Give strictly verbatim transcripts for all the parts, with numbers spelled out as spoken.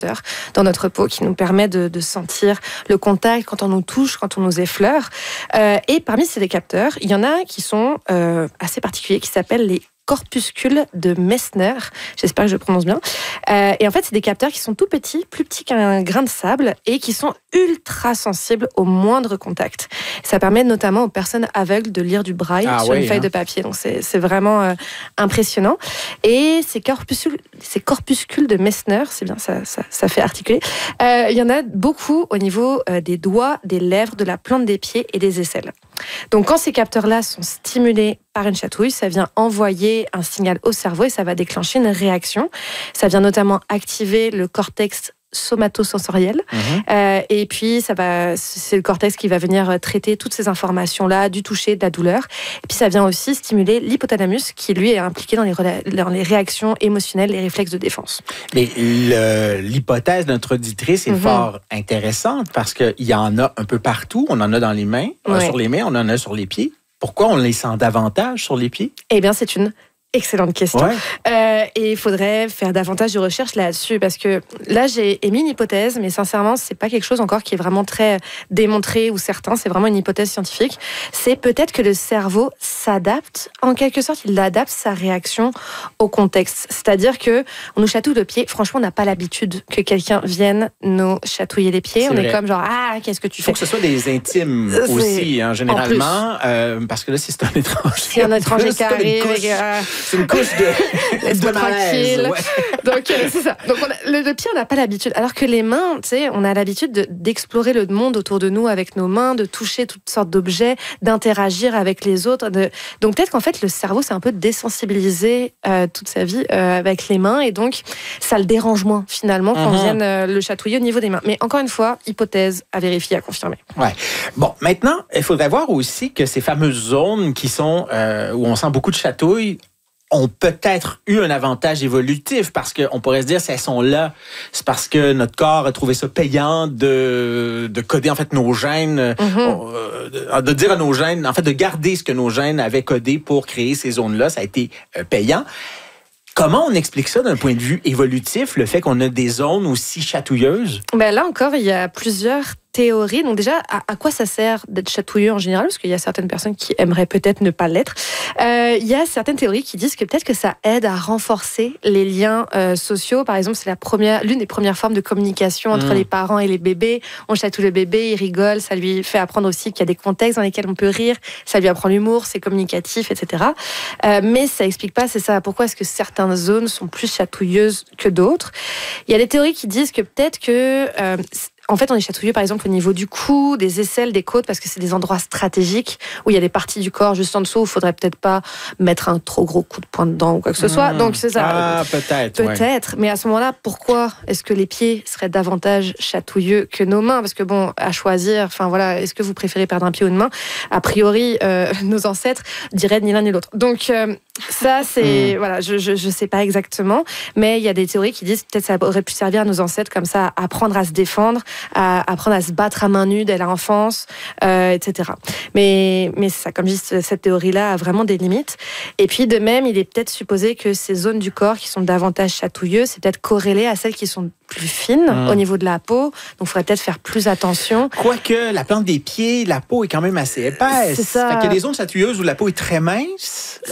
dans notre peau qui nous permet de, de sentir le contact quand on nous touche, quand on nous effleure. Euh, et parmi ces capteurs, il y en a qui sont euh, assez particuliers, qui s'appellent les corpuscules de Messner. J'espère que je prononce bien. Euh, et en fait, c'est des capteurs qui sont tout petits, plus petits qu'un grain de sable et qui sont ultra sensibles au moindre contact. Ça permet notamment aux personnes aveugles de lire du braille ah, sur oui, une feuille hein. de papier. Donc, c'est, c'est vraiment euh, impressionnant. Et ces corpuscules, ces corpuscules de Messner, c'est bien, ça, ça, ça fait articuler. Euh, il y en a beaucoup au niveau euh, des doigts, des lèvres, de la plante des pieds et des aisselles. Donc, quand ces capteurs-là sont stimulés par une chatouille, ça vient envoyer un signal au cerveau et ça va déclencher une réaction. Ça vient notamment activer le cortex somatosensoriel. Mmh. Euh, et puis, ça va, c'est le cortex qui va venir traiter toutes ces informations-là, du toucher, de la douleur. Et puis, ça vient aussi stimuler l'hypothalamus, qui, lui, est impliqué dans les, dans les réactions émotionnelles, les réflexes de défense. Mais le, l'hypothèse de notre auditrice est mmh. fort intéressante parce qu'il y en a un peu partout. On en a dans les mains, ouais. sur les mains, on en a sur les pieds. Pourquoi on les sent davantage sur les pieds? Eh bien, c'est une excellente question. Ouais. Euh, et il faudrait faire davantage de recherches là-dessus parce que là, j'ai émis une hypothèse, mais sincèrement, c'est pas quelque chose encore qui est vraiment très démontré ou certain. C'est vraiment une hypothèse scientifique. C'est peut-être que le cerveau s'adapte, en quelque sorte, il adapte sa réaction au contexte. C'est-à-dire que on nous chatouille le pied. Franchement, on n'a pas l'habitude que quelqu'un vienne nous chatouiller les pieds. C'est on vrai. Est comme genre ah, qu'est-ce que tu fais? Il faut que ce soit des intimes c'est... aussi, hein, généralement, euh, parce que là, si c'est un étranger, c'est un étranger qui arrive. C'est une couche de, Laisse-moi tranquille. Ouais. Donc, euh, c'est ça. Donc, on a, le, le pied, on n'a pas l'habitude. Alors que les mains, tu sais, on a l'habitude de, d'explorer le monde autour de nous avec nos mains, de toucher toutes sortes d'objets, d'interagir avec les autres. De... Donc, peut-être qu'en fait, le cerveau s'est un peu désensibilisé euh, toute sa vie euh, avec les mains. Et donc, ça le dérange moins, finalement, qu'on mm-hmm. vienne euh, le chatouiller au niveau des mains. Mais encore une fois, hypothèse à vérifier, à confirmer. Ouais. Bon, maintenant, il faudrait voir aussi que ces fameuses zones qui sont, euh, où on sent beaucoup de chatouilles, ont peut-être eu un avantage évolutif parce qu'on pourrait se dire, si elles sont là, c'est parce que notre corps a trouvé ça payant de, de coder en fait nos gènes, mm-hmm. euh, de dire à nos gènes, en fait de garder ce que nos gènes avaient codé pour créer ces zones-là, ça a été euh, payant. Comment on explique ça d'un point de vue évolutif, le fait qu'on a des zones aussi chatouilleuses? Ben là encore, il y a plusieurs théorie. Donc déjà, à, à quoi ça sert d'être chatouilleux en général? Parce qu'il y a certaines personnes qui aimeraient peut-être ne pas l'être. Euh, il y a certaines théories qui disent que peut-être que ça aide à renforcer les liens euh, sociaux. Par exemple, c'est la première, l'une des premières formes de communication entre mmh. les parents et les bébés. On chatouille le bébé, il rigole, ça lui fait apprendre aussi qu'il y a des contextes dans lesquels on peut rire, ça lui apprend l'humour, c'est communicatif, et cetera. Euh, mais ça explique pas, c'est ça, pourquoi est-ce que certaines zones sont plus chatouilleuses que d'autres. Il y a des théories qui disent que peut-être que... Euh, En fait, on est chatouilleux, par exemple, au niveau du cou, des aisselles, des côtes, parce que c'est des endroits stratégiques où il y a des parties du corps juste en dessous où il ne faudrait peut-être pas mettre un trop gros coup de poing dedans ou quoi que ce soit. Mmh. Donc, c'est ça. Ah, peut-être. Peut-être. Ouais. Mais à ce moment-là, pourquoi est-ce que les pieds seraient davantage chatouilleux que nos mains? Parce que bon, à choisir, enfin voilà, est-ce que vous préférez perdre un pied ou une main? A priori, euh, nos ancêtres diraient ni l'un ni l'autre. Donc, euh, ça, c'est, mmh. voilà, je, je, je sais pas exactement, mais il y a des théories qui disent peut-être ça aurait pu servir à nos ancêtres comme ça, à apprendre à se défendre, à apprendre à se battre à main nue dès l'enfance, euh, et cetera. Mais, mais c'est ça, comme je dis, cette théorie-là a vraiment des limites. Et puis, de même, il est peut-être supposé que ces zones du corps qui sont davantage chatouilleuses, c'est peut-être corrélé à celles qui sont plus fines mmh. au niveau de la peau. Donc, il faudrait peut-être faire plus attention. Quoique, la plante des pieds, la peau est quand même assez épaisse. C'est ça. Fait qu'il y a des zones chatouilleuses où la peau est très mince.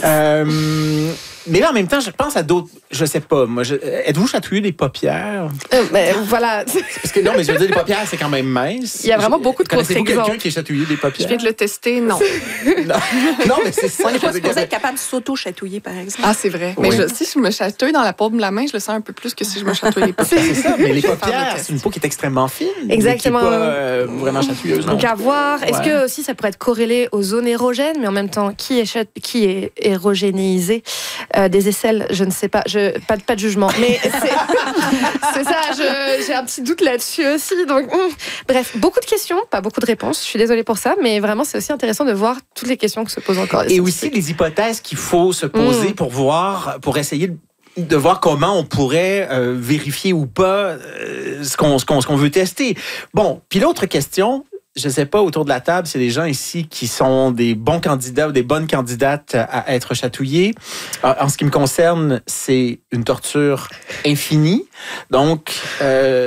Euh, mais là, en même temps, je pense à d'autres... Je sais pas, moi, je, êtes-vous chatouilleux des paupières? Euh, ben, voilà. Parce que non, mais je veux dire, les paupières, c'est quand même mince. Il y a vraiment beaucoup de contre-exemples. Connaissez-vous quelqu'un qui est chatouillé des paupières? Je viens de le tester, non. non. non, mais c'est ça. On n'est pas supposé être capable de s'auto-chatouiller, par exemple. Ah, c'est vrai. Oui. Mais je, si je me chatouille dans la paume de la main, je le sens un peu plus que si je me chatouille les paupières. C'est ça, mais les paupières, c'est une peau qui est extrêmement fine. Exactement. Mais qui n'est pas euh, vraiment chatouilleuse. Donc, à voir. Est-ce ouais. que aussi ça pourrait être corrélé aux zones érogènes, mais en même temps, qui est, chat... qui est érogénéisé euh, des aisselles? Je ne sais pas. Je... Pas, pas de jugement. Mais c'est, c'est ça, je, j'ai un petit doute là-dessus aussi. Donc, hum. Bref, beaucoup de questions, pas beaucoup de réponses. Je suis désolée pour ça, mais vraiment, c'est aussi intéressant de voir toutes les questions que se posent encore. Et aussi les hypothèses qu'il faut se poser hum. pour voir, pour essayer de de voir comment on pourrait euh, vérifier ou pas euh, ce, qu'on, ce, qu'on, ce qu'on veut tester. Bon, puis l'autre question, je ne sais pas, autour de la table, c'est des gens ici qui sont des bons candidats ou des bonnes candidates à être chatouillés. En ce qui me concerne, c'est une torture infinie. Donc, euh,